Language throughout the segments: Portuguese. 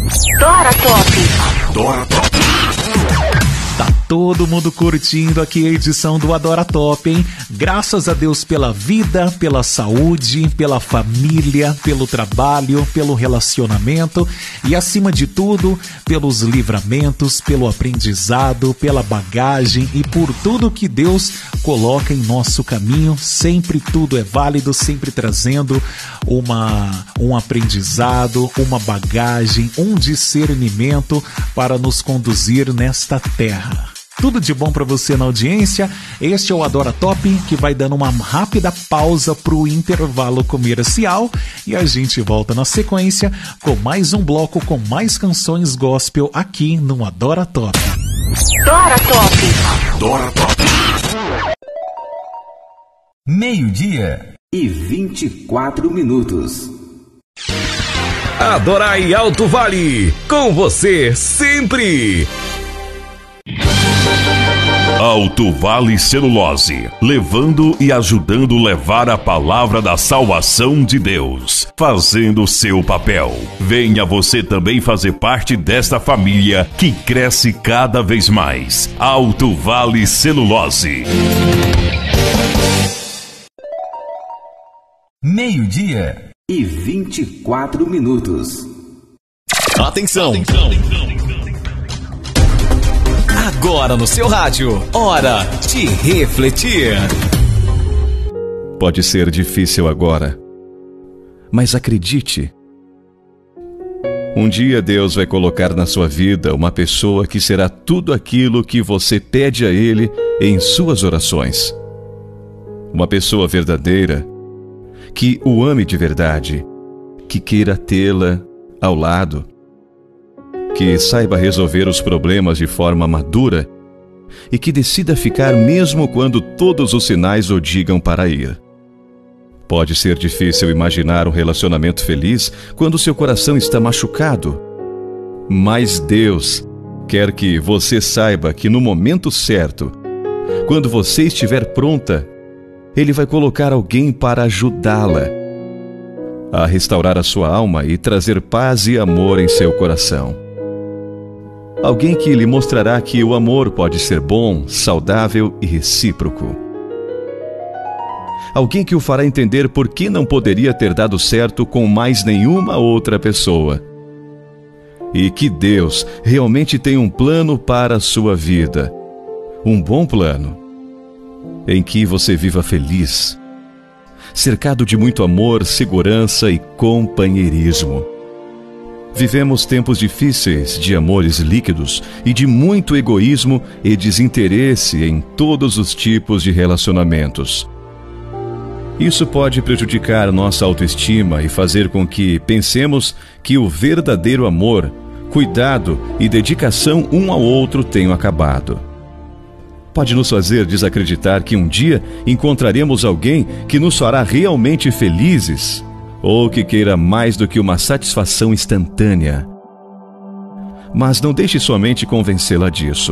Adora Top. Adora Top. Tá todo mundo curtindo aqui a edição do Adora Top, hein? Graças a Deus pela vida, pela saúde, pela família, pelo trabalho, pelo relacionamento e, acima de tudo, pelos livramentos, pelo aprendizado, pela bagagem e por tudo que Deus coloca em nosso caminho. Sempre tudo é válido, sempre trazendo um aprendizado, uma bagagem, um discernimento para nos conduzir nesta terra. Tudo de bom para você na audiência. Este é o Adora Top, que vai dando uma rápida pausa para o intervalo comercial e a gente volta na sequência com mais um bloco com mais canções gospel aqui no Adora Top. Adora Top. Adora Top. 12:24. Adorai Alto Vale, com você sempre. Alto Vale Celulose, levando e ajudando levar a palavra da salvação de Deus, fazendo seu papel. Venha você também fazer parte desta família que cresce cada vez mais. Alto Vale Celulose. 12:24. Atenção. Agora no seu rádio, hora de refletir. Pode ser difícil agora, mas acredite. Um dia Deus vai colocar na sua vida uma pessoa que será tudo aquilo que você pede a Ele em suas orações. Uma pessoa verdadeira, que o ame de verdade, que queira tê-la ao lado, que saiba resolver os problemas de forma madura e que decida ficar mesmo quando todos os sinais o digam para ir. Pode ser difícil imaginar um relacionamento feliz quando seu coração está machucado, mas Deus quer que você saiba que no momento certo, quando você estiver pronta, Ele vai colocar alguém para ajudá-la a restaurar a sua alma e trazer paz e amor em seu coração. Alguém que lhe mostrará que o amor pode ser bom, saudável e recíproco. Alguém que o fará entender por que não poderia ter dado certo com mais nenhuma outra pessoa. E que Deus realmente tem um plano para a sua vida. Um bom plano, em que você viva feliz, cercado de muito amor, segurança e companheirismo. Vivemos tempos difíceis de amores líquidos e de muito egoísmo e desinteresse em todos os tipos de relacionamentos. Isso pode prejudicar nossa autoestima e fazer com que pensemos que o verdadeiro amor, cuidado e dedicação um ao outro tenham acabado. Pode nos fazer desacreditar que um dia encontraremos alguém que nos fará realmente felizes, ou que queira mais do que uma satisfação instantânea. Mas não deixe sua mente convencê-la disso.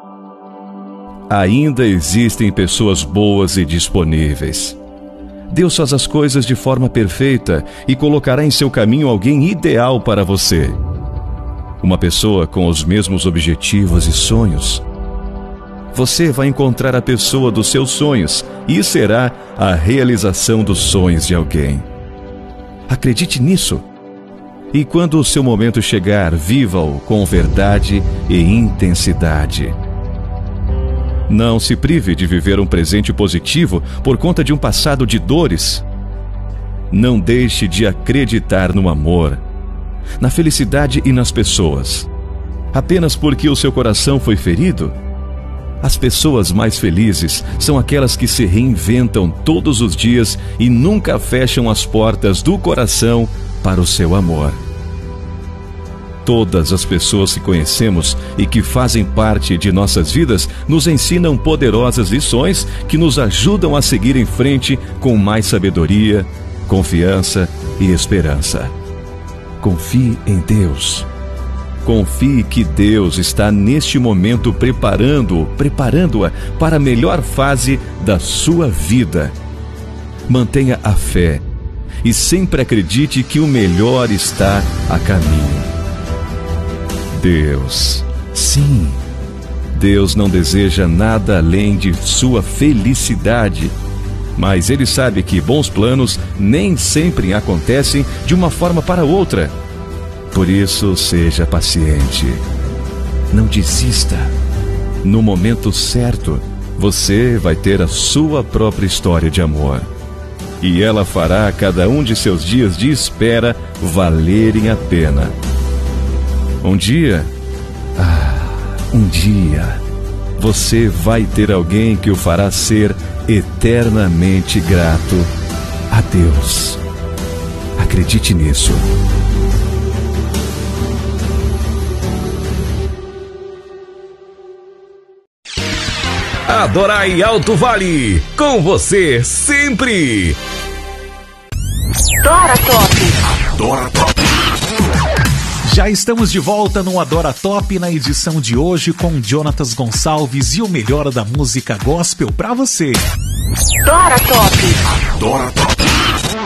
Ainda existem pessoas boas e disponíveis. Deus faz as coisas de forma perfeita e colocará em seu caminho alguém ideal para você. Uma pessoa com os mesmos objetivos e sonhos. Você vai encontrar a pessoa dos seus sonhos e será a realização dos sonhos de alguém. Acredite nisso. E quando o seu momento chegar, viva-o com verdade e intensidade. Não se prive de viver um presente positivo por conta de um passado de dores. Não deixe de acreditar no amor, na felicidade e nas pessoas. Apenas porque o seu coração foi ferido? As pessoas mais felizes são aquelas que se reinventam todos os dias e nunca fecham as portas do coração para o seu amor. Todas as pessoas que conhecemos e que fazem parte de nossas vidas nos ensinam poderosas lições que nos ajudam a seguir em frente com mais sabedoria, confiança e esperança. Confie em Deus. Confie que Deus está neste momento preparando-a para a melhor fase da sua vida. Mantenha a fé e sempre acredite que o melhor está a caminho. Deus. Sim, Deus não deseja nada além de sua felicidade. Mas Ele sabe que bons planos nem sempre acontecem de uma forma para outra. Por isso, seja paciente. Não desista. No momento certo, você vai ter a sua própria história de amor. E ela fará cada um de seus dias de espera valerem a pena. Um dia, você vai ter alguém que o fará ser eternamente grato a Deus. Acredite nisso. Adorai Alto Vale, com você sempre. Dora Top. Já estamos de volta no Adora Top na edição de hoje com Jonatas Gonçalves e o melhor da música gospel pra você. Dora Top.